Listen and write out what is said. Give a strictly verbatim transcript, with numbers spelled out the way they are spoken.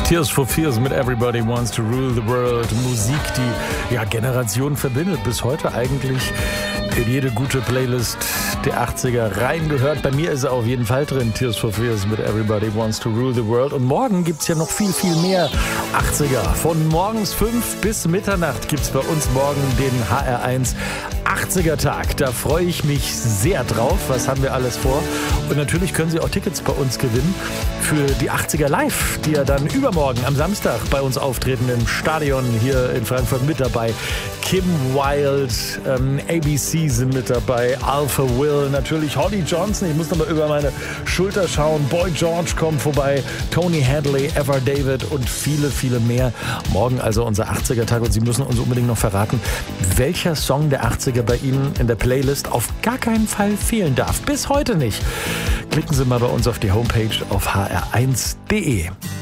Tears for Fears mit Everybody Wants to Rule the World. Musik, die ja Generationen verbindet. Bis heute eigentlich in jede gute Playlist der achtziger reingehört. Bei mir ist er auf jeden Fall drin. Tears for Fears mit Everybody Wants to Rule the World. Und morgen gibt's ja noch viel, viel mehr achtziger. Von morgens fünf bis Mitternacht gibt's bei uns morgen den H R eins achtziger Tag. Da freue ich mich sehr drauf. Was haben wir alles vor? Und natürlich können Sie auch Tickets bei uns gewinnen für die achtziger Live, die ja dann übermorgen am Samstag bei uns auftreten im Stadion hier in Frankfurt mit dabei. Kim Wilde, ähm, A B C sind mit dabei, Alpha Will, natürlich Holly Johnson, ich muss nochmal über meine Schulter schauen, Boy George kommt vorbei, Tony Hadley, Ever David und viele, viele mehr. Morgen also unser achtziger Tag und Sie müssen uns unbedingt noch verraten, welcher Song der achtziger bei Ihnen in der Playlist auf gar keinen Fall fehlen darf. Bis heute nicht. Klicken Sie mal bei uns auf die Homepage auf h r eins punkt d e.